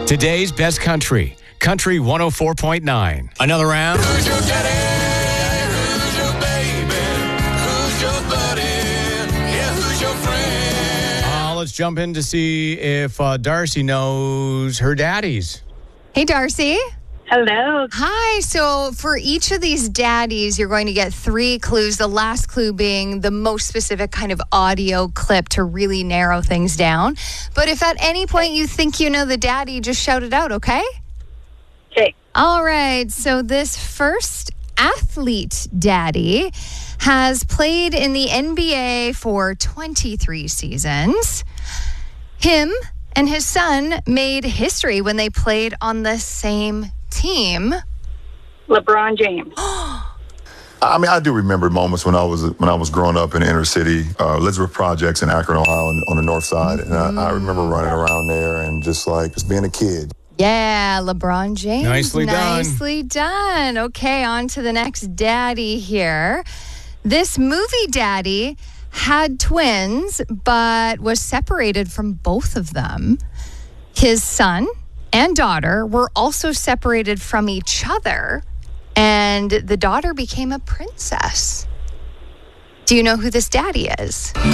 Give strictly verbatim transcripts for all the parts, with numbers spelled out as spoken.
Today's best country, Country one oh four point nine. Another round. Who's your daddy? Who's your baby? Who's your buddy? Yeah, who's your friend? Uh, let's jump in to see if uh, Darcy knows her daddies. Hey, Darcy. Hello. Hi. So for each of these daddies, you're going to get three clues. The last clue being the most specific kind of audio clip to really narrow things down. But if at any point you think you know the daddy, just shout it out, okay? Okay. All right. So this first athlete daddy has played in the N B A for twenty-three seasons. Him and his son made history when they played on the same team. LeBron James. I mean, I do remember moments when I was when I was growing up in the inner city, uh, Elizabeth Projects in Akron, Ohio, on, on the north side, and I, I remember running around there and just like just being a kid. Yeah, LeBron James. Nicely done. Nicely done. Okay, on to the next daddy here. This movie daddy had twins, but was separated from both of them. His son and daughter were also separated from each other, and the daughter became a princess. Do you know who this daddy is? No,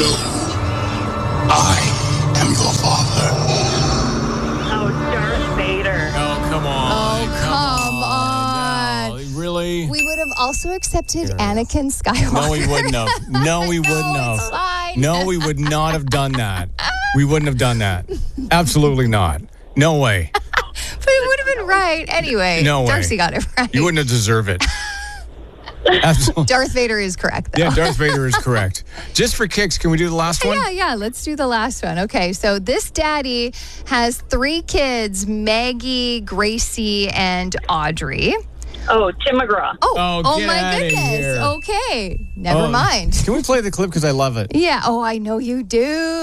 I am your father. Oh, Darth Vader. Oh, come on. Oh, come on. No, really? We would have also accepted Anakin Skywalker. No, we wouldn't have. No, we wouldn't No, it's have. fine. No, we would not have done that. We wouldn't have done that. Absolutely not. No way. But it would have been right. Anyway, No way. Darcy got it right. You wouldn't have deserved it. Absolutely. Darth Vader is correct, though. Yeah, Darth Vader is correct. Just for kicks, can we do the last one? Yeah, yeah, let's do the last one. Okay, so this daddy has three kids, Maggie, Gracie, and Audrey. Oh, Tim McGraw. Oh, Oh, oh get my outta goodness. here. Okay, never Oh, mind. Can we play the clip? Because I love it. Yeah, oh, I know you do.